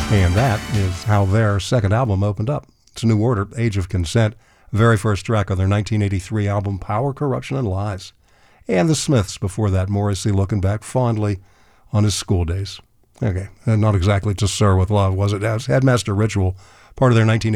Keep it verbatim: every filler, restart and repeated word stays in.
And that is how their second album opened up. It's New Order, Age of Consent, very first track on their nineteen eighty-three album, Power, Corruption, and Lies. And the Smiths, before that, Morrissey looking back fondly on his school days. Okay, not exactly To Sir With Love, was it? As Headmaster Ritual, part of their nineteen